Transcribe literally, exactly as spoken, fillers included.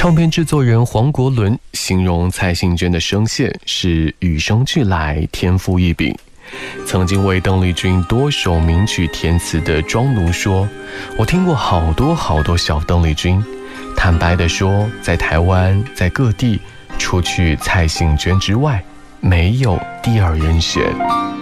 唱片制作人黄国伦形容蔡幸娟的声线是与生俱来，天赋异禀。曾经为邓丽君多首名曲填词的庄奴说，我听过好多好多小邓丽君，坦白地说，在台湾在各地，除去蔡幸娟之外，没有第二人选。